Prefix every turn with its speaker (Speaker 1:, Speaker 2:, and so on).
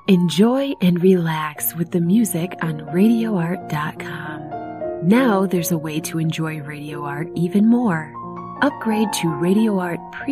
Speaker 1: Enjoy and relax with the music on RadioArt.com. Now there's a way to enjoy Radio Art even more. Upgrade to Radio Art